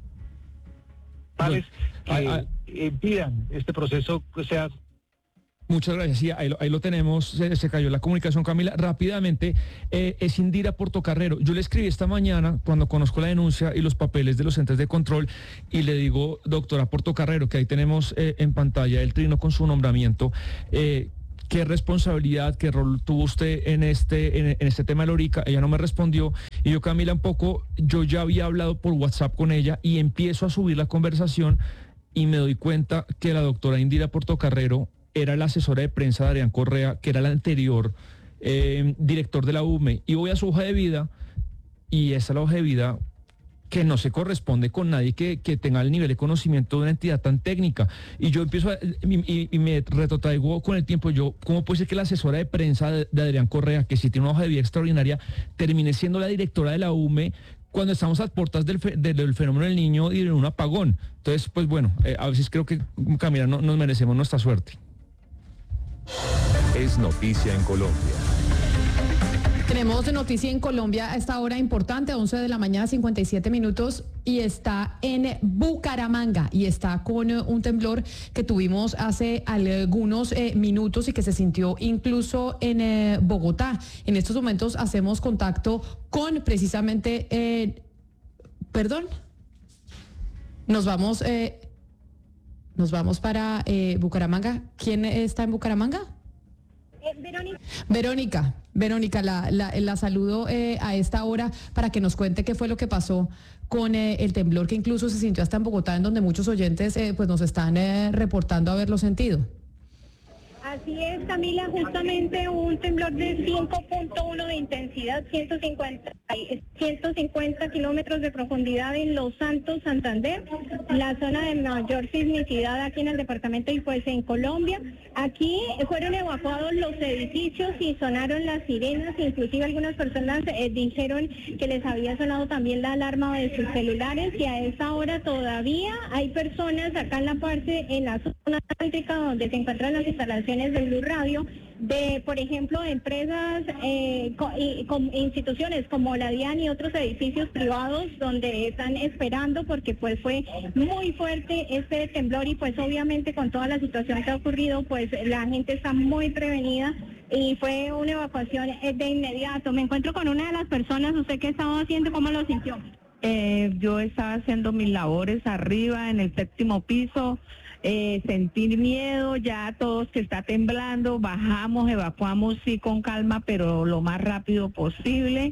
[SPEAKER 1] Que pidan este proceso que sea...
[SPEAKER 9] Muchas gracias. Sí, ahí lo tenemos. Se cayó la comunicación, Camila. Rápidamente, es Indira Portocarrero. Yo le escribí esta mañana cuando conozco la denuncia y los papeles de los entes de control y le digo, doctora Portocarrero, que ahí tenemos en pantalla el trino con su nombramiento. ¿Qué responsabilidad, qué rol tuvo usted en este tema de Lorica? Ella no me respondió y yo, Camila, yo ya había hablado por WhatsApp con ella y empiezo a subir la conversación y me doy cuenta que la doctora Indira Portocarrero era la asesora de prensa de Adrián Correa, que era el anterior director de la UCME, y voy a su hoja de vida, y esa es la hoja de vida que no se corresponde con nadie que tenga el nivel de conocimiento de una entidad tan técnica. Y yo empiezo y me retrotraigo con el tiempo, ¿cómo puede ser que la asesora de prensa de Adrián Correa, que sí tiene una hoja de vida extraordinaria, termine siendo la directora de la UCME cuando estamos a puertas del fenómeno del niño y de un apagón? Entonces, pues bueno, a veces creo que, Camila, no nos merecemos nuestra suerte.
[SPEAKER 5] Es noticia en Colombia.
[SPEAKER 7] Tenemos noticia en Colombia a esta hora importante, 11 de la mañana, 57 minutos, y está en Bucaramanga, y está con un temblor que tuvimos hace algunos minutos y que se sintió incluso en Bogotá. En estos momentos hacemos contacto con precisamente, nos vamos para Bucaramanga. ¿Quién está en Bucaramanga? Verónica, la saludo a esta hora para que nos cuente qué fue lo que pasó con el temblor que incluso se sintió hasta en Bogotá, en donde muchos oyentes pues nos están reportando haberlo sentido.
[SPEAKER 2] Así es, Camila, justamente un temblor de 5.1 de intensidad, 150 kilómetros de profundidad en Los Santos, Santander, la zona de mayor sismicidad aquí en el departamento y pues en Colombia. Aquí fueron evacuados los edificios y sonaron las sirenas, inclusive algunas personas dijeron que les había sonado también la alarma de sus celulares, y a esa hora todavía hay personas acá en la zona céntrica donde se encuentran las instalaciones de Blue Radio, de, por ejemplo, empresas, instituciones como la DIAN y otros edificios privados donde están esperando porque pues fue muy fuerte este temblor y pues obviamente con toda la situación que ha ocurrido pues la gente está muy prevenida y fue una evacuación de inmediato. Me encuentro con una de las personas. ¿Usted qué estaba haciendo? ¿Cómo lo sintió?
[SPEAKER 4] Yo estaba haciendo mis labores arriba en el 7º piso. Sentir miedo, ya todos que está temblando, bajamos, evacuamos sí con calma, pero lo más rápido posible,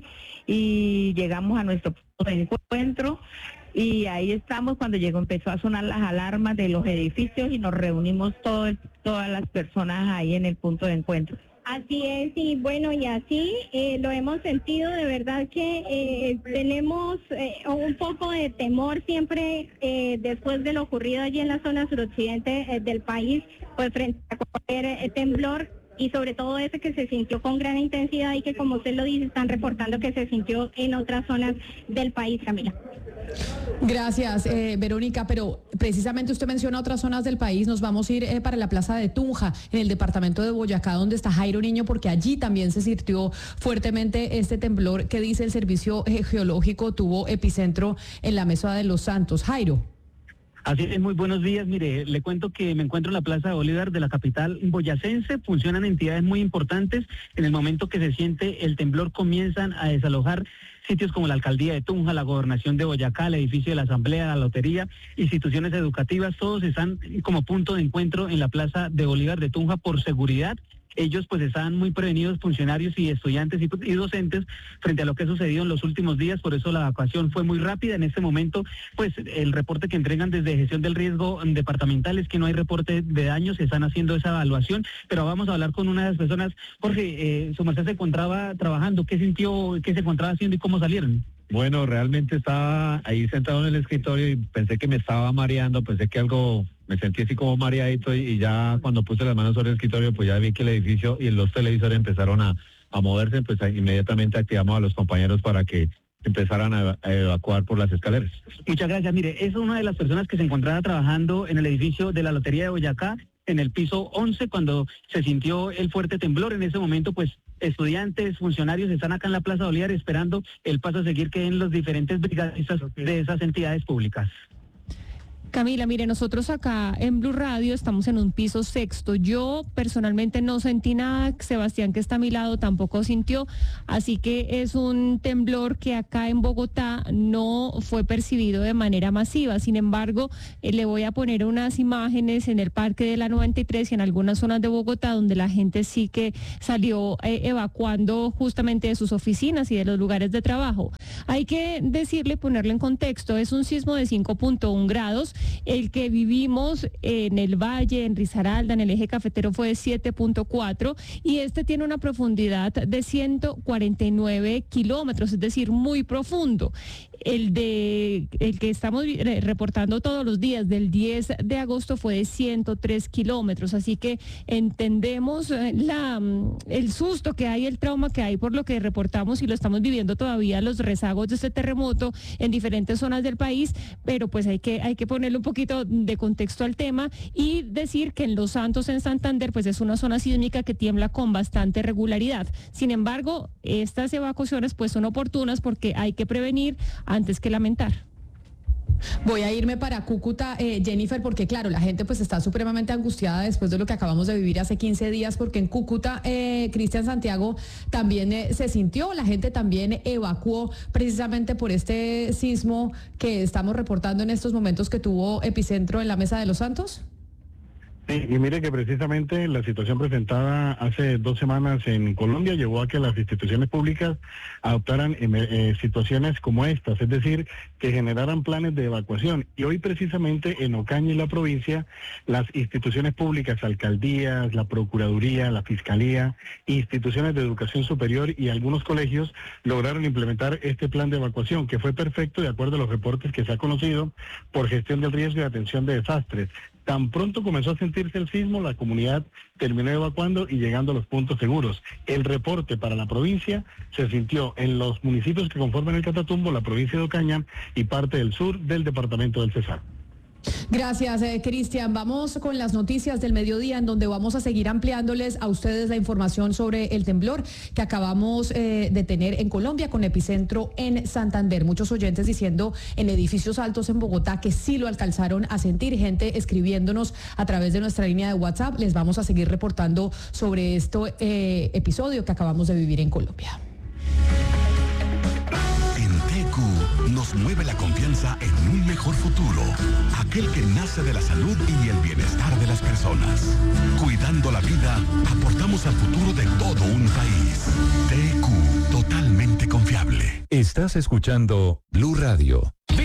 [SPEAKER 4] y llegamos a nuestro punto de encuentro y ahí estamos cuando empezó a sonar las alarmas de los edificios y nos reunimos todas las personas ahí en el punto de encuentro.
[SPEAKER 2] Así es, y bueno, y así lo hemos sentido, de verdad que tenemos un poco de temor siempre después de lo ocurrido allí en la zona suroccidente del país, pues frente a cualquier temblor, y sobre todo ese que se sintió con gran intensidad y que, como usted lo dice, están reportando que se sintió en otras zonas del país, Camila.
[SPEAKER 7] Gracias, Verónica, pero precisamente usted menciona otras zonas del país. Nos vamos a ir para la plaza de Tunja, en el departamento de Boyacá, donde está Jairo Niño, porque allí también se sintió fuertemente este temblor que, dice el servicio geológico, tuvo epicentro en la Mesa de los Santos. Jairo.
[SPEAKER 6] Así es, muy buenos días. Mire, le cuento que me encuentro en la Plaza de Bolívar de la capital boyacense. Funcionan entidades muy importantes. En el momento que se siente el temblor comienzan a desalojar sitios como la Alcaldía de Tunja, la Gobernación de Boyacá, el edificio de la Asamblea, la Lotería, instituciones educativas, todos están como punto de encuentro en la Plaza de Bolívar de Tunja por seguridad ellos pues estaban muy prevenidos, funcionarios y estudiantes y docentes, frente a lo que ha sucedido en los últimos días. Por eso la evacuación fue muy rápida. En este momento, pues el reporte que entregan desde gestión del riesgo departamental es que no hay reporte de daños, se están haciendo esa evaluación, pero vamos a hablar con una de las personas. Jorge, su merced se encontraba trabajando, ¿qué sintió, qué se encontraba haciendo y cómo salieron?
[SPEAKER 8] Bueno, realmente estaba ahí sentado en el escritorio y pensé que me estaba mareando, pensé que algo, me sentí así como mareadito y ya cuando puse las manos sobre el escritorio, pues ya vi que el edificio y los televisores empezaron a moverse, pues inmediatamente activamos a los compañeros para que empezaran a evacuar por las escaleras.
[SPEAKER 6] Muchas gracias. Mire, es una de las personas que se encontraba trabajando en el edificio de la Lotería de Boyacá, en el piso 11, cuando se sintió el fuerte temblor. En ese momento, pues, estudiantes, funcionarios están acá en la Plaza Bolívar esperando el paso a seguir que den los diferentes brigadistas de esas entidades públicas.
[SPEAKER 10] Camila, mire, nosotros acá en Blue Radio estamos en un piso sexto. Yo personalmente no sentí nada, Sebastián, que está a mi lado, tampoco sintió, así que es un temblor que acá en Bogotá no fue percibido de manera masiva. Sin embargo, le voy a poner unas imágenes en el Parque de la 93 y en algunas zonas de Bogotá donde la gente sí que salió evacuando justamente de sus oficinas y de los lugares de trabajo. Hay que decirle, ponerlo en contexto, es un sismo de 5.1 grados. El que vivimos en el Valle, en Risaralda, en el eje cafetero fue de 7.4 y este tiene una profundidad de 149 kilómetros, es decir, muy profundo. El que estamos reportando todos los días del 10 de agosto fue de 103 kilómetros, así que entendemos el susto que hay, el trauma que hay por lo que reportamos y lo estamos viviendo todavía, los rezagos de este terremoto en diferentes zonas del país, pero pues hay que ponerle un poquito de contexto al tema y decir que en Los Santos, en Santander, pues es una zona sísmica que tiembla con bastante regularidad. Sin embargo, estas evacuaciones pues son oportunas porque hay que prevenir antes que lamentar.
[SPEAKER 7] Voy a irme para Cúcuta, Jennifer, porque claro, la gente pues está supremamente angustiada después de lo que acabamos de vivir hace 15 días, porque en Cúcuta, Cristian Santiago, también se sintió, la gente también evacuó precisamente por este sismo que estamos reportando en estos momentos que tuvo epicentro en la Mesa de los Santos.
[SPEAKER 11] Sí, y mire que precisamente la situación presentada hace 2 semanas en Colombia llevó a que las instituciones públicas adoptaran situaciones como estas, es decir, que generaran planes de evacuación. Y hoy precisamente en Ocaña y la provincia, las instituciones públicas, alcaldías, la Procuraduría, la Fiscalía, instituciones de educación superior y algunos colegios lograron implementar este plan de evacuación, que fue perfecto de acuerdo a los reportes que se ha conocido por gestión del riesgo y atención de desastres. Tan pronto comenzó a sentirse el sismo, la comunidad terminó evacuando y llegando a los puntos seguros. El reporte para la provincia se sintió en los municipios que conforman el Catatumbo, la provincia de Ocaña y parte del sur del departamento del Cesar.
[SPEAKER 7] Gracias, Cristian. Vamos con las noticias del mediodía, en donde vamos a seguir ampliándoles a ustedes la información sobre el temblor que acabamos de tener en Colombia con epicentro en Santander. Muchos oyentes diciendo en edificios altos en Bogotá que sí lo alcanzaron a sentir, gente escribiéndonos a través de nuestra línea de WhatsApp. Les vamos a seguir reportando sobre este episodio que acabamos de vivir en Colombia.
[SPEAKER 24] Nos mueve la confianza en un mejor futuro, aquel que nace de la salud y el bienestar de las personas. Cuidando la vida, aportamos al futuro de todo un país. TQ, totalmente confiable.
[SPEAKER 5] Estás escuchando Blue Radio.